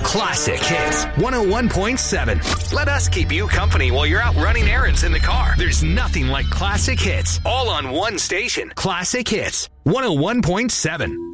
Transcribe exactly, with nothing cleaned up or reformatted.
Classic Hits one oh one point seven. Let us keep you company while you're out running errands in the car. There's nothing like Classic Hits, all on one station. Classic Hits one oh one point seven.